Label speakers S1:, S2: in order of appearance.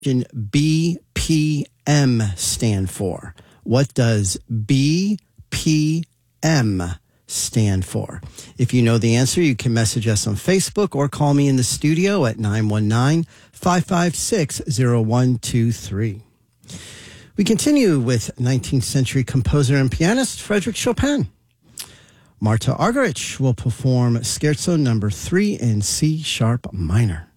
S1: BPM stand for? What does BPM stand for? If you know the answer, you can message us on Facebook or call me in the studio at 919-556-0123. We continue with 19th century composer and pianist Frédéric Chopin. Marta Argerich will perform Scherzo number 3 in C sharp minor.